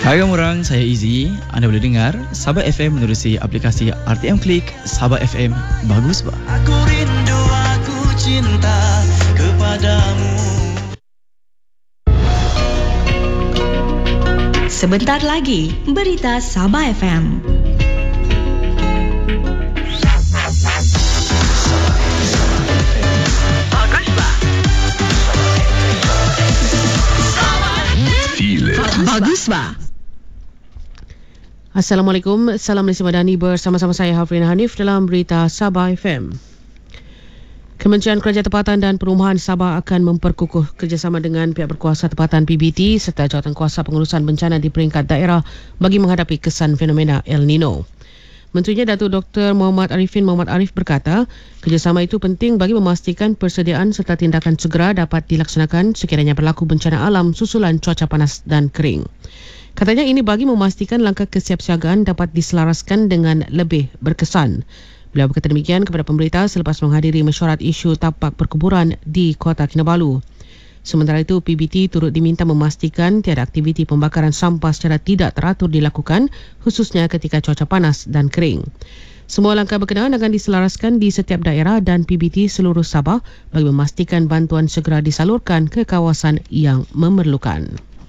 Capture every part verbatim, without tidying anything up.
Hai orang, saya Izzy. Anda boleh dengar Sabah F M menerusi aplikasi R T M Klik. Sabah F M, bagus bah. Aku rindu, aku cinta kepadamu. Sebentar lagi, berita Sabah F M. Bagus bah. Assalamualaikum, salam Malaysia Madani, bersama-sama saya Hafrin Hanif dalam berita Sabah F M. Kementerian Kerajaan Tempatan dan Perumahan Sabah akan memperkukuh kerjasama dengan pihak berkuasa tempatan P B T serta Jawatankuasa Pengurusan Bencana di peringkat daerah bagi menghadapi kesan fenomena El Nino. Menterinya Datuk Doktor Muhammad Arifin Muhammad Arif berkata, kerjasama itu penting bagi memastikan persediaan serta tindakan segera dapat dilaksanakan sekiranya berlaku bencana alam susulan cuaca panas dan kering. Katanya ini bagi memastikan langkah kesiapsiagaan dapat diselaraskan dengan lebih berkesan. Beliau berkata demikian kepada pemberita selepas menghadiri mesyuarat isu tapak perkuburan di Kota Kinabalu. Sementara itu, P B T turut diminta memastikan tiada aktiviti pembakaran sampah secara tidak teratur dilakukan, khususnya ketika cuaca panas dan kering. Semua langkah berkenaan akan diselaraskan di setiap daerah dan P B T seluruh Sabah bagi memastikan bantuan segera disalurkan ke kawasan yang memerlukan.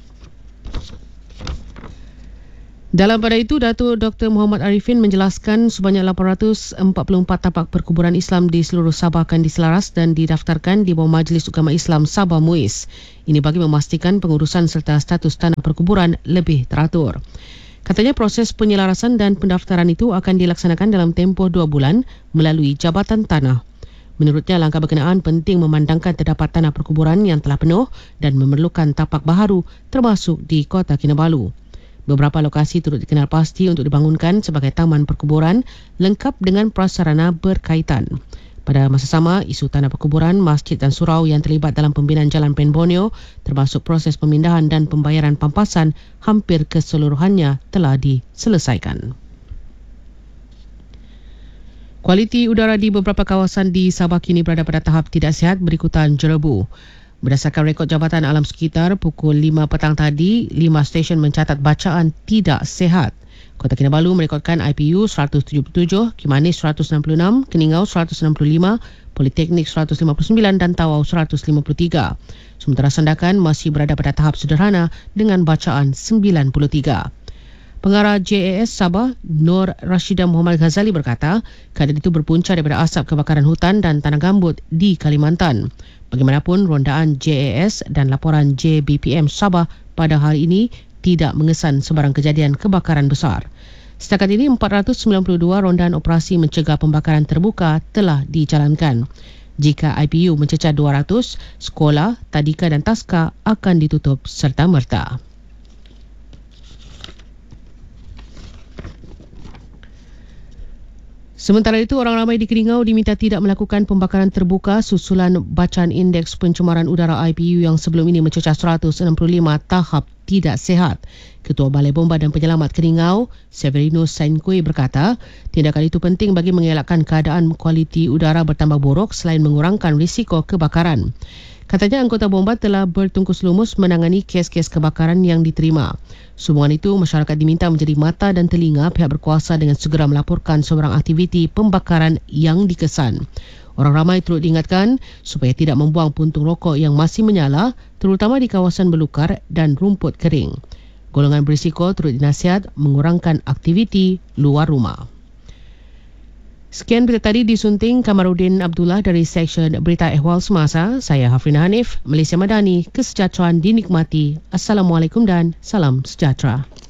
Dalam pada itu, Datuk Doktor Muhammad Arifin menjelaskan sebanyak lapan ratus empat puluh empat tapak perkuburan Islam di seluruh Sabah akan diselaras dan didaftarkan di bawah Majlis Ugama Islam Sabah M U I S. Ini bagi memastikan pengurusan serta status tanah perkuburan lebih teratur. Katanya proses penyelarasan dan pendaftaran itu akan dilaksanakan dalam tempoh dua bulan melalui Jabatan Tanah. Menurutnya, langkah berkenaan penting memandangkan terdapat tanah perkuburan yang telah penuh dan memerlukan tapak baharu termasuk di Kota Kinabalu. Beberapa lokasi turut dikenal pasti untuk dibangunkan sebagai taman perkuburan lengkap dengan prasarana berkaitan. Pada masa sama, isu tanah perkuburan, masjid dan surau yang terlibat dalam pembinaan Jalan Pen Borneo termasuk proses pemindahan dan pembayaran pampasan hampir keseluruhannya telah diselesaikan. Kualiti udara di beberapa kawasan di Sabah kini berada pada tahap tidak sihat berikutan jerebu. Berdasarkan rekod Jabatan Alam Sekitar, pukul lima petang tadi, lima stesen mencatat bacaan tidak sihat. Kota Kinabalu merekodkan I P U seratus tujuh puluh tujuh, Kimanis seratus enam puluh enam, Keningau seratus enam puluh lima, Politeknik seratus lima puluh sembilan dan Tawau seratus lima puluh tiga. Sementara Sandakan masih berada pada tahap sederhana dengan bacaan sembilan puluh tiga. Pengarah J A S Sabah, Nur Rashidah Muhammad Ghazali berkata, keadaan itu berpunca daripada asap kebakaran hutan dan tanah gambut di Kalimantan. Bagaimanapun, rondaan J A S dan laporan J B P M Sabah pada hari ini tidak mengesan sebarang kejadian kebakaran besar. Setakat ini, empat ratus sembilan puluh dua rondaan operasi mencegah pembakaran terbuka telah dijalankan. Jika I P U mencecah dua ratus, sekolah, tadika dan taska akan ditutup serta-merta. Sementara itu, orang ramai di Keningau diminta tidak melakukan pembakaran terbuka susulan bacaan indeks pencemaran udara I P U yang sebelum ini mencecah seratus enam puluh lima tahap tidak sihat. Ketua Balai Bomba dan Penyelamat Keningau, Severino Sainkui berkata, tindakan itu penting bagi mengelakkan keadaan kualiti udara bertambah buruk selain mengurangkan risiko kebakaran. Katanya anggota bomba telah bertungkus lumus menangani kes-kes kebakaran yang diterima. Sehubungan itu, masyarakat diminta menjadi mata dan telinga pihak berkuasa dengan segera melaporkan sebarang aktiviti pembakaran yang dikesan. Orang ramai turut diingatkan supaya tidak membuang puntung rokok yang masih menyala, terutama di kawasan belukar dan rumput kering. Golongan berisiko turut dinasihat mengurangkan aktiviti luar rumah. Sekian berita tadi disunting Kamarudin Abdullah dari Seksyen Berita Ehwal Semasa. Saya Hafrina Hanif, Malaysia Madani, kesejahteraan dinikmati. Assalamualaikum dan salam sejahtera.